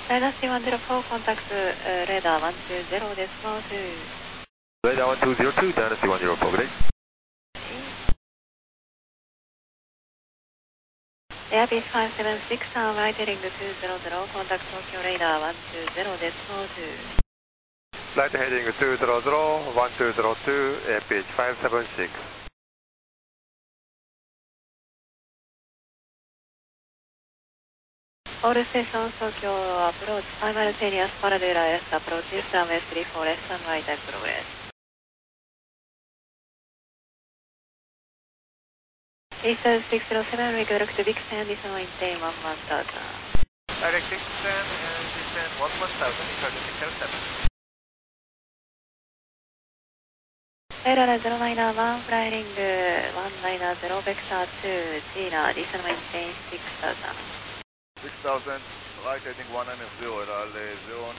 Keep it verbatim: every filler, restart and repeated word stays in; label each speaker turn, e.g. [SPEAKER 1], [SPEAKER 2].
[SPEAKER 1] Dynasty one zero four, contact uh, radar one two zero decimal two.
[SPEAKER 2] Radar one two zero two, Dynasty one zero four, good day.
[SPEAKER 1] Airbus five seven six, uh, right heading to two zero zero, contact Tokyo radar one two zero decimal two.
[SPEAKER 2] Flight heading two zero zero, one two zero two, Airbus five seven six.
[SPEAKER 1] All stations, Tokyo approach, simultaneous parallel I S approach, east runway three four left and right and progress. Eastern six zero seven, redirect to Dixon, this one maintain one one thousand.
[SPEAKER 2] Direct Dixon and descend one one thousand, target six zero seven.
[SPEAKER 1] Radar zero nine one, flying one nine zero, vector two, Gina, this one maintain six thousand.
[SPEAKER 3] six thousand, right heading one nine zero, L A zero